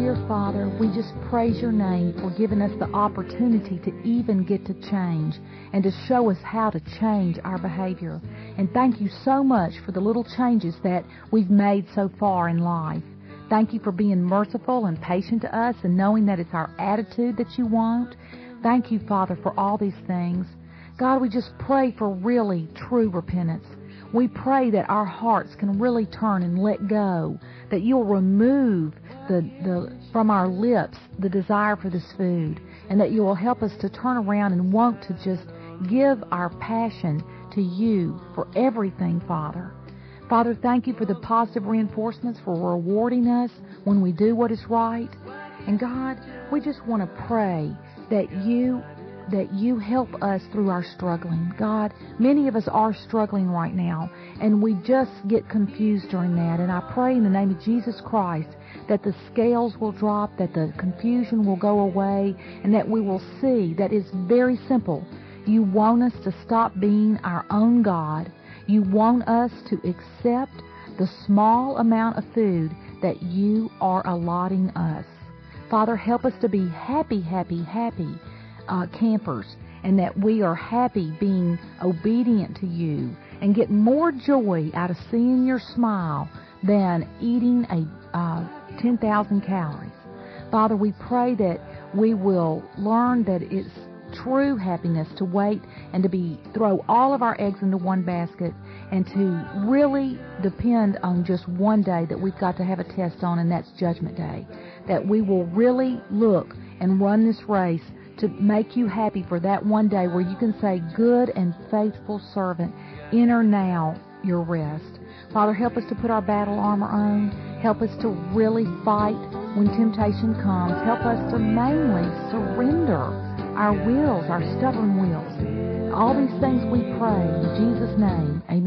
dear Father, we just praise your name for giving us the opportunity to even get to change and to show us how to change our behavior. And thank you so much for the little changes that we've made so far in life. Thank you for being merciful and patient to us and knowing that it's our attitude that you want. Thank you, Father, for all these things. God, we just pray for really true repentance. We pray that our hearts can really turn and let go, that you'll remove from our lips the desire for this food, and that you will help us to turn around and want to just give our passion to you for everything, Father. Father, thank you for the positive reinforcements, for rewarding us when we do what is right. And God, we just want to pray that you help us through our struggling. God, many of us are struggling right now, and we just get confused during that. And I pray in the name of Jesus Christ that the scales will drop, that the confusion will go away, and that we will see that it's very simple. You want us to stop being our own God. You want us to accept the small amount of food that you are allotting us. Father, help us to be happy campers, and that we are happy being obedient to you and get more joy out of seeing your smile than eating 10,000 calories. Father, we pray that we will learn that it's true happiness to wait and to throw all of our eggs into one basket and to really depend on just one day that we've got to have a test on, and that's Judgment Day. That we will really look and run this race to make you happy for that one day where you can say, good and faithful servant, enter now your rest. Father, help us to put our battle armor on. Help us to really fight when temptation comes. Help us to mainly surrender our wills, our stubborn wills. All these things we pray in Jesus' name. Amen.